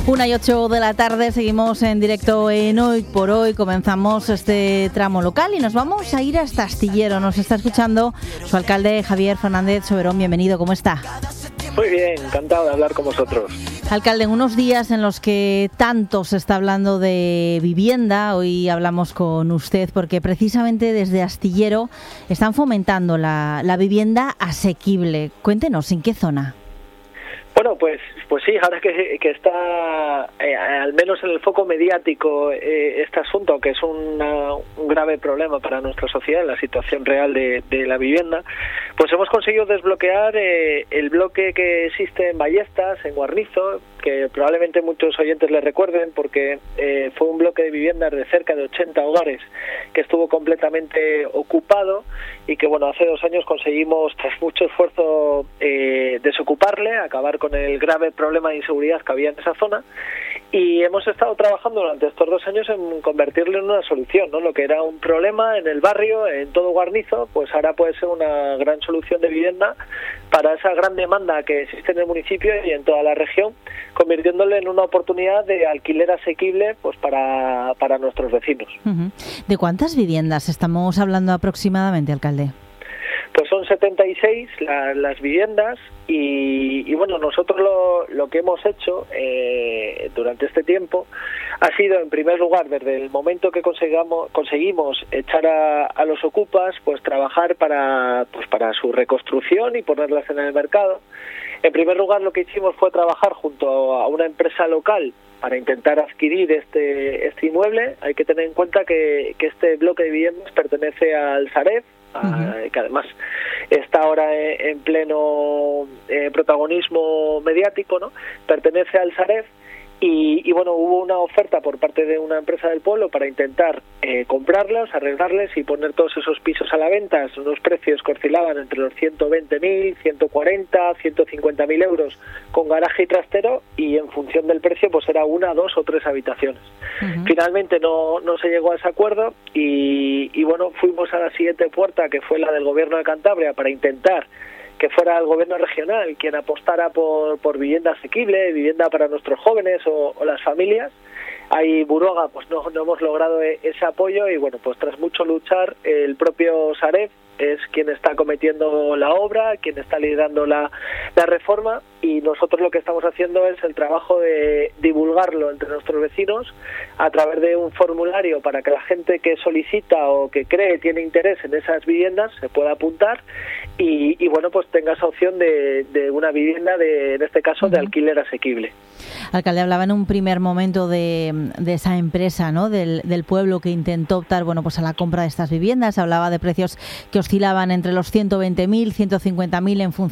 1:08 de la tarde, seguimos en directo en Hoy por Hoy. Comenzamos este tramo local y nos vamos a ir hasta Astillero. Nos está escuchando su alcalde Javier Fernández Soberón. Bienvenido, ¿cómo está? Muy bien, encantado de hablar con vosotros. Alcalde, en unos días en los que tanto se está hablando de vivienda, hoy hablamos con usted porque precisamente desde Astillero están fomentando la vivienda asequible. Cuéntenos, ¿en qué zona? Bueno, pues sí, ahora que está al menos en el foco mediático este asunto, que es un grave problema para nuestra sociedad, la situación real de la vivienda, pues hemos conseguido desbloquear el bloque que existe en Ballestas, en Guarnizo, que probablemente muchos oyentes le recuerden porque fue un bloque de viviendas de cerca de 80 hogares que estuvo completamente ocupado y que, bueno, hace 2 años conseguimos, tras mucho esfuerzo, desocuparle, acabar con el grave problema de inseguridad que había en esa zona, y hemos estado trabajando durante estos 2 años en convertirlo en una solución, ¿no? Lo que era un problema en el barrio, en todo Guarnizo, pues ahora puede ser una gran solución de vivienda para esa gran demanda que existe en el municipio y en toda la región, convirtiéndole en una oportunidad de alquiler asequible pues para nuestros vecinos. Uh-huh. ¿De cuántas viviendas estamos hablando aproximadamente, alcalde? Pues son 76 las viviendas y bueno, nosotros lo que hemos hecho durante este tiempo ha sido, en primer lugar, desde el momento que conseguimos echar a los ocupas, pues trabajar para su reconstrucción y ponerlas en el mercado. En primer lugar, lo que hicimos fue trabajar junto a una empresa local para intentar adquirir este inmueble. Hay que tener en cuenta que este bloque de viviendas pertenece al Sareb, que además está ahora en pleno protagonismo mediático, ¿no? Pertenece al Sareb y bueno, hubo una oferta por parte de una empresa del pueblo para intentar comprarlas, arreglarles y poner todos esos pisos a la venta a unos precios que oscilaban entre los 120.000, 140, 150.000 euros con garaje y trastero, y en función del precio pues era 1, 2 o 3 habitaciones. Uh-huh. Finalmente no se llegó a ese acuerdo y bueno, fuimos a la siguiente puerta, que fue la del Gobierno de Cantabria, para intentar que fuera el gobierno regional quien apostara por vivienda asequible, vivienda para nuestros jóvenes o las familias. Ahí Buroga pues no hemos logrado ese apoyo y bueno, pues tras mucho luchar, el propio Sareb es quien está cometiendo la obra, quien está liderando la reforma, y nosotros lo que estamos haciendo es el trabajo de divulgarlo entre nuestros vecinos a través de un formulario para que la gente que solicita o que cree tiene interés en esas viviendas se pueda apuntar y bueno, pues tenga esa opción de una vivienda en este caso de alquiler asequible. Alcalde, hablaba en un primer momento de esa empresa, ¿no? del pueblo que intentó optar, bueno, pues a la compra de estas viviendas. Hablaba de precios que oscilaban entre los 120.000, 150.000 en función